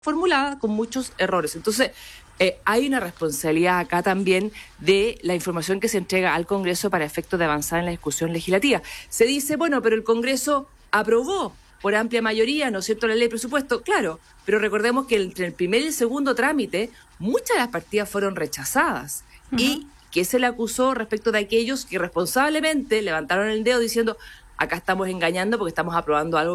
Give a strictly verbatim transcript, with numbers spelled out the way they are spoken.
formulada con muchos errores. Entonces, eh, hay una responsabilidad acá también de la información que se entrega al Congreso para efectos de avanzar en la discusión legislativa. Se dice, bueno, pero el Congreso aprobó por amplia mayoría, ¿no es cierto?, la ley de presupuesto. Claro, pero recordemos que entre el primer y el segundo trámite, muchas de las partidas fueron rechazadas. Uh-huh. Y que se le acusó respecto de aquellos que irresponsablemente levantaron el dedo diciendo, acá estamos engañando porque estamos aprobando algo